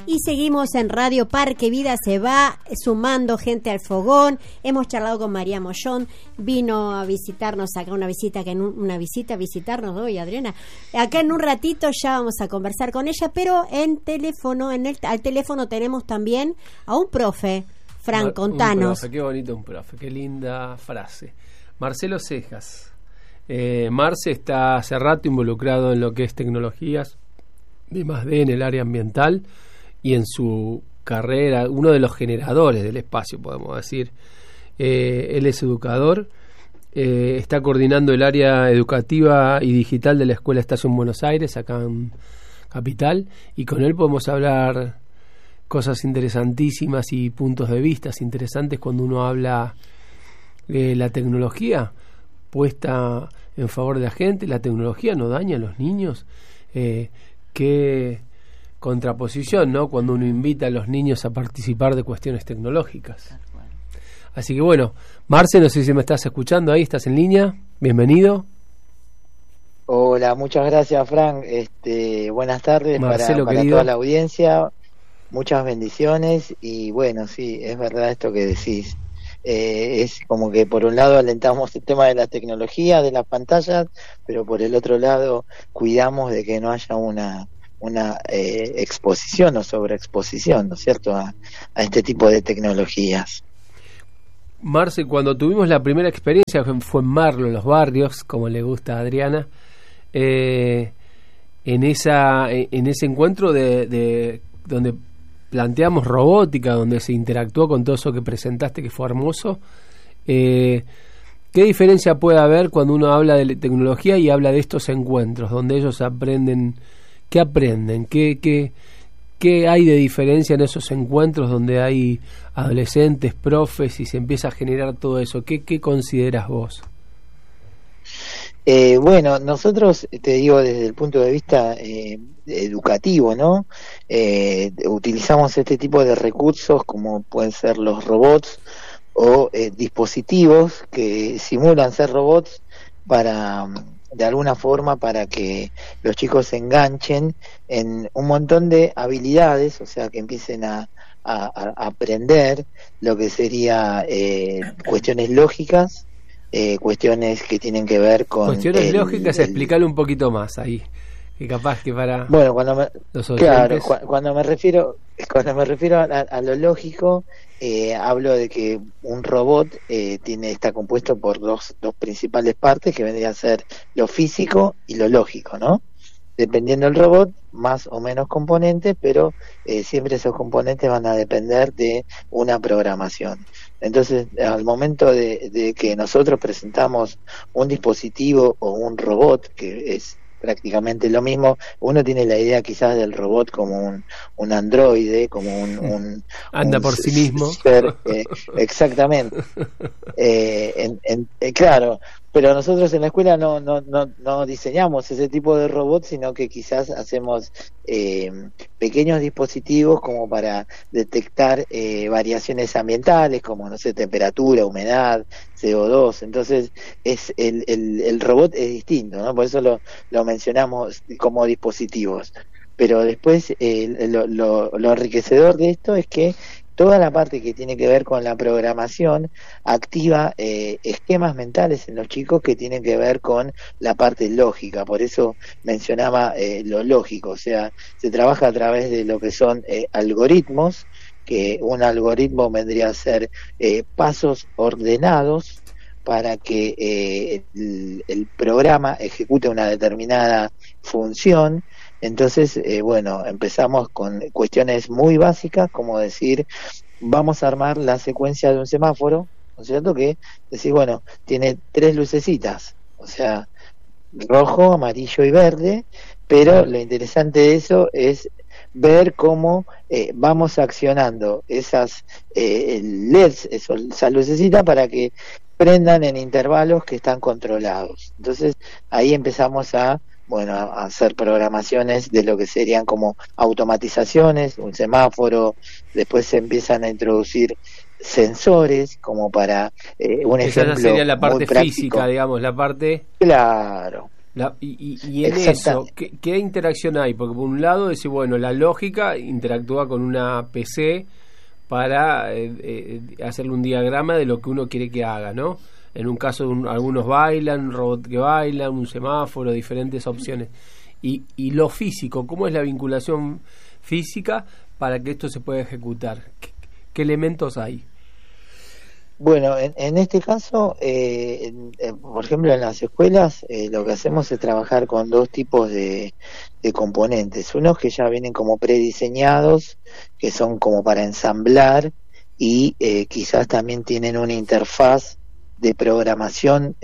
Y seguimos en Radio Parque Vida, se va sumando gente al fogón. Hemos charlado con María Mollón, vino a visitarnos acá, visitarnos hoy, Adriana. Acá en un ratito ya vamos a conversar con ella, pero en teléfono, al teléfono tenemos también a un profe. Fran, contanos. Un profe, qué bonito un profe, qué linda frase. Marcelo Cejas. Marce está hace rato involucrado en lo que es tecnologías de +D en el área ambiental y en su carrera, uno de los generadores del espacio, podemos decir. Él es educador, está coordinando el área educativa y digital de la Escuela Estación Buenos Aires, acá en Capital, y con él podemos hablar cosas interesantísimas y puntos de vista interesantes cuando uno habla de la tecnología puesta en favor de la gente. La tecnología no daña a los niños. Qué contraposición, ¿no? Cuando uno invita a los niños a participar de cuestiones tecnológicas. Así que bueno, Marce, no sé si me estás escuchando ahí, ¿estás en línea? Bienvenido. Hola, muchas gracias, Fran. Buenas tardes Marcelo, para toda la audiencia. Muchas bendiciones y bueno, sí, es verdad esto que decís. Es como que por un lado alentamos el tema de la tecnología, de las pantallas, pero por el otro lado cuidamos de que no haya una exposición o sobreexposición, ¿no es cierto?, a este tipo de tecnologías. Marce, cuando tuvimos la primera experiencia fue en Marlo, en los barrios, como le gusta a Adriana, en ese encuentro de donde planteamos robótica, donde se interactuó con todo eso que presentaste, que fue hermoso. ¿Qué diferencia puede haber cuando uno habla de tecnología y habla de estos encuentros, donde ellos aprenden? ¿Qué aprenden? ¿Qué hay de diferencia en esos encuentros donde hay adolescentes, profes y se empieza a generar todo eso? ¿Qué consideras vos? Bueno, nosotros, te digo, desde el punto de vista educativo, ¿no? Utilizamos este tipo de recursos como pueden ser los robots o dispositivos que simulan ser robots para, de alguna forma, para que los chicos se enganchen en un montón de habilidades, o sea, que empiecen a aprender lo que sería cuestiones lógicas, cuestiones que tienen que ver con cuestiones lógicas. Explicarle un poquito más ahí, que capaz que para los oyentes. Claro, cuando me refiero a lo lógico, hablo de que un robot está compuesto por dos principales partes que vendrían a ser lo físico y lo lógico, ¿no? Dependiendo del robot, más o menos componentes, pero siempre esos componentes van a depender de una programación. Entonces, al momento de que nosotros presentamos un dispositivo o un robot, que es prácticamente lo mismo, uno tiene la idea quizás del robot como un androide, como un anda por sí mismo. Exactamente. Claro, pero nosotros en la escuela no diseñamos ese tipo de robots, sino que quizás hacemos pequeños dispositivos como para detectar variaciones ambientales, como, no sé, temperatura, humedad, CO2. Entonces el robot es distinto, ¿no? Por eso lo mencionamos como dispositivos. Pero después lo enriquecedor de esto es que toda la parte que tiene que ver con la programación activa esquemas mentales en los chicos que tienen que ver con la parte lógica. Por eso mencionaba lo lógico, o sea, se trabaja a través de lo que son algoritmos, que un algoritmo vendría a ser pasos ordenados para que el programa ejecute una determinada función. Entonces, empezamos con cuestiones muy básicas, como decir, vamos a armar la secuencia de un semáforo, ¿no es cierto? Que decir, bueno, tiene 3 lucecitas, o sea, rojo, amarillo y verde, pero lo interesante de eso es ver cómo vamos accionando esas LEDs, esas lucecitas, para que prendan en intervalos que están controlados. Entonces, ahí empezamos a hacer programaciones de lo que serían como automatizaciones, un semáforo. Después se empiezan a introducir sensores como para un ejemplo. Esa sería la parte muy práctico. física, digamos, la parte... Claro, Y en eso, ¿qué interacción hay? Porque por un lado decir, bueno, la lógica interactúa con una PC para hacerle un diagrama de lo que uno quiere que haga, ¿no? En un caso, algunos bailan, un robot que baila, un semáforo, diferentes opciones. Y lo físico, ¿cómo es la vinculación física para que esto se pueda ejecutar? ¿Qué elementos hay? Bueno, en este caso, por ejemplo, en las escuelas lo que hacemos es trabajar con dos tipos de componentes. Unos que ya vienen como prediseñados, que son como para ensamblar y quizás también tienen una interfaz de programación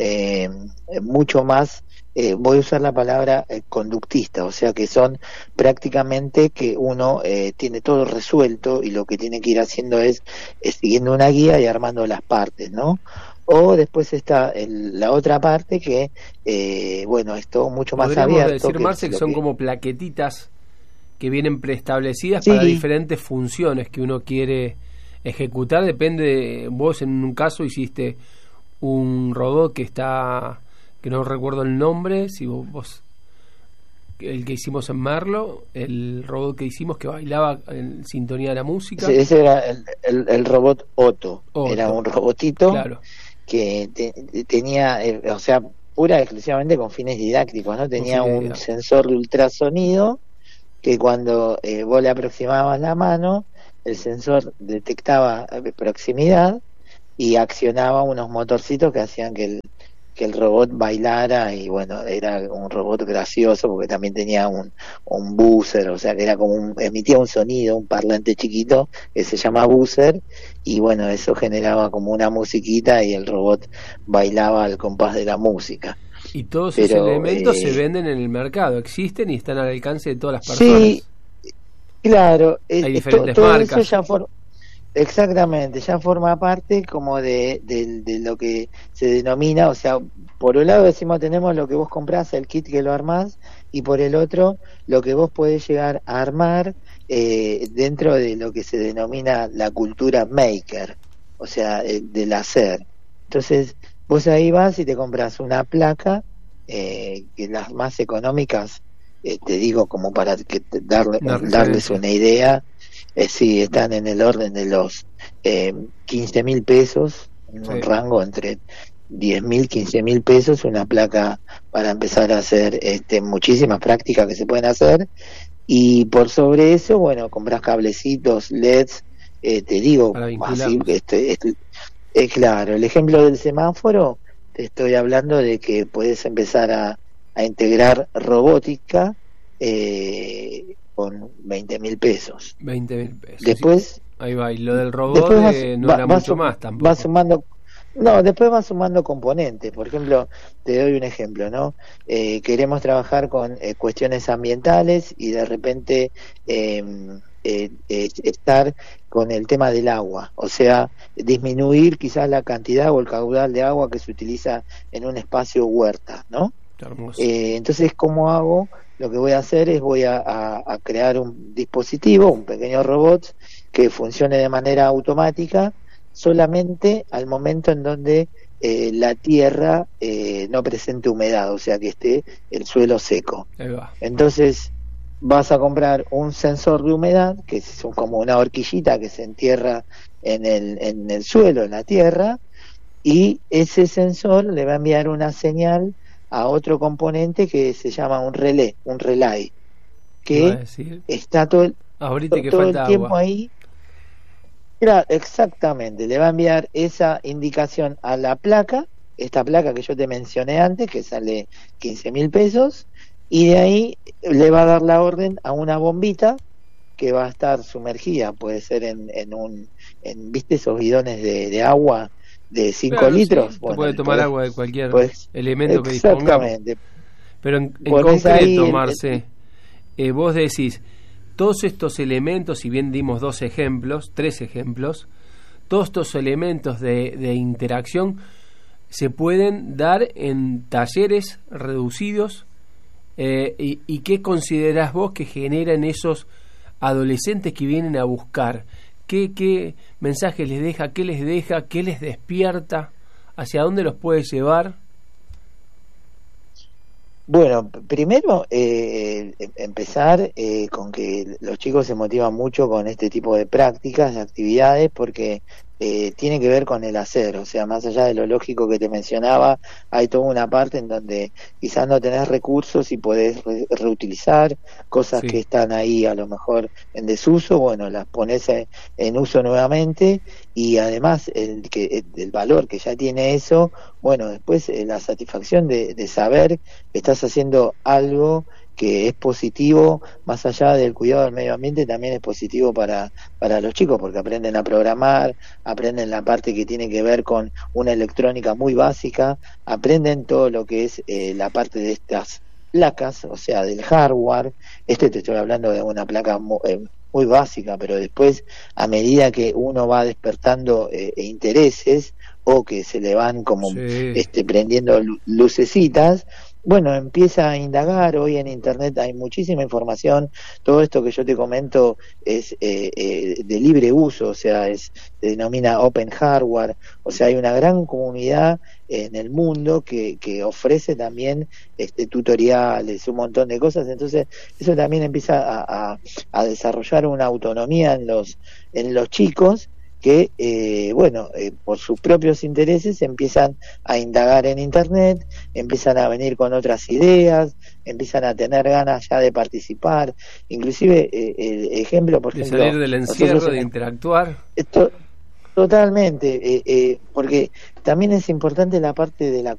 mucho más, voy a usar la palabra conductista, o sea que son prácticamente que uno tiene todo resuelto y lo que tiene que ir haciendo es siguiendo una guía y armando las partes, ¿no? O después está la otra parte que, bueno, es todo mucho más abierto. Podríamos decir, Marce, que son como plaquetitas que vienen preestablecidas para diferentes funciones que uno quiere ejecutar. Depende, vos en un caso hiciste un robot que no recuerdo el nombre, si vos el que hicimos en Merlo, el robot que hicimos que bailaba en sintonía de la música. Sí, ese era el robot Otto. Era un robotito, claro, que tenía, o sea, pura y exclusivamente con fines didácticos, ¿no? Tenía un sensor de ultrasonido que cuando vos le aproximabas la mano, el sensor detectaba proximidad y accionaba unos motorcitos que hacían que el robot bailara. Y bueno, era un robot gracioso porque también tenía un buzzer, o sea que era como emitía un sonido, un parlante chiquito que se llama buzzer, y bueno, eso generaba como una musiquita y el robot bailaba al compás de la música. Y todos esos elementos se venden en el mercado, existen y están al alcance de todas las personas. Sí, claro, hay diferentes marcas. Eso ya exactamente, ya forma parte como de lo que se denomina, o sea, por un lado decimos tenemos lo que vos comprás, el kit que lo armás, y por el otro lo que vos podés llegar a armar dentro de lo que se denomina la cultura maker, o sea, del hacer. Entonces vos ahí vas y te compras una placa, que las más económicas, te digo como para que darles una idea, sí, están en el orden de los 15.000 pesos, en un rango entre 10.000, 15.000 pesos, una placa para empezar a hacer muchísimas prácticas que se pueden hacer. Y por sobre eso, bueno, compras cablecitos, LEDs, te digo, así, claro, el ejemplo del semáforo, te estoy hablando de que puedes empezar a integrar robótica con 20.000 pesos. 20.000 pesos. Después, sí. Ahí va, y lo del robot no era mucho más tampoco. Después vas sumando componentes. Por ejemplo, te doy un ejemplo, ¿no? Queremos trabajar con cuestiones ambientales y de repente estar con el tema del agua, o sea, disminuir quizás la cantidad o el caudal de agua que se utiliza en un espacio huerta, ¿no? Entonces, ¿cómo hago? Lo que voy a hacer es voy a crear un dispositivo, un pequeño robot que funcione de manera automática solamente al momento en donde la tierra no presente humedad, o sea que esté el suelo seco. Entonces vas a comprar un sensor de humedad, que es como una horquillita que se entierra en el suelo, en la tierra, y ese sensor le va a enviar una señal a otro componente que se llama un relay, que está todo el tiempo agua ahí. Claro, exactamente, le va a enviar esa indicación a la placa, esta placa que yo te mencioné antes, que sale 15.000 pesos, y de ahí le va a dar la orden a una bombita que va a estar sumergida, puede ser ¿viste esos bidones de agua de 5 litros? Sí, bueno, puede tomar agua de cualquier elemento que dispongamos. Exactamente. Pero en concreto, Marce, vos decís, todos estos elementos, si bien dimos 3 ejemplos, todos estos elementos de interacción se pueden dar en talleres reducidos. ¿Y qué considerás vos que generan esos adolescentes que vienen a buscar? ¿Qué mensaje les deja? ¿Qué les deja? ¿Qué les despierta? ¿Hacia dónde los puede llevar? Bueno, primero empezar con que los chicos se motivan mucho con este tipo de prácticas, de actividades, porque tiene que ver con el hacer, o sea, más allá de lo lógico que te mencionaba, hay toda una parte en donde quizás no tenés recursos y podés reutilizar cosas que están ahí a lo mejor en desuso, bueno, las pones en uso nuevamente, y además el valor que ya tiene eso, bueno, después la satisfacción de saber que estás haciendo algo que es positivo, más allá del cuidado del medio ambiente, también es positivo para los chicos, porque aprenden a programar, aprenden la parte que tiene que ver con una electrónica muy básica, aprenden todo lo que es la parte de estas placas, o sea, del hardware. Te estoy hablando de una placa muy básica, pero después, a medida que uno va despertando intereses, o que se le van como prendiendo lucecitas, bueno, empieza a indagar. Hoy en internet hay muchísima información, todo esto que yo te comento es de libre uso, o sea, se denomina Open Hardware, o sea, hay una gran comunidad en el mundo que ofrece también tutoriales, un montón de cosas, entonces eso también empieza a desarrollar una autonomía en los chicos, que por sus propios intereses empiezan a indagar en internet, empiezan a venir con otras ideas, empiezan a tener ganas ya de participar, inclusive el ejemplo, por ejemplo, de salir del encierro, de interactuar. Totalmente, porque también es importante la parte de la